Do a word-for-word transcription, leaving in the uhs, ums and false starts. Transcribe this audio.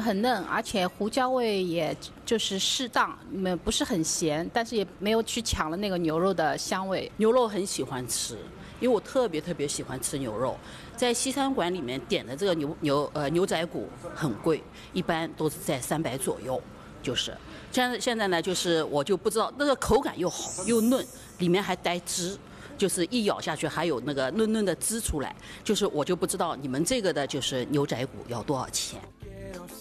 很嫩，而且胡椒味也就是适当，没不是很咸，但是也没有去抢了那个牛肉的香味。 牛肉很喜欢吃，因为我特别特别喜欢吃牛肉。在西餐馆里面点的这个牛牛呃牛仔骨很贵，一般都是在三百左右。就是现在现在呢，就是我就不知道那个口感又好又嫩，里面还带汁。就是一咬下去还有那个嫩嫩的汁出来，就是我就不知道你们这个的就是牛仔骨要多少钱。